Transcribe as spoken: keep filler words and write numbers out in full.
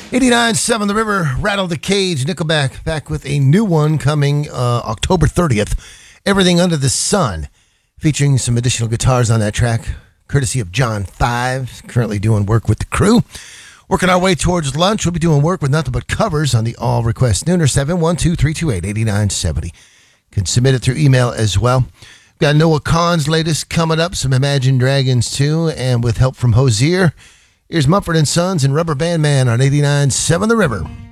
eighty-nine point seven The River, Rattle the Cage, Nickelback, back with a new one coming uh, October thirtieth. Everything Under the Sun, featuring some additional guitars on that track, courtesy of John Five, currently doing work with the crew. Working our way towards lunch, we'll be doing work with nothing but covers on the All Request Nooner. seven one two, three two eight, eight nine seven zero. Can submit it through email as well. Got Noah Kahan's latest coming up, some Imagine Dragons too, and with help from Hozier, here's Mumford and Sons and Rubber Band Man on eighty-nine point seven The River.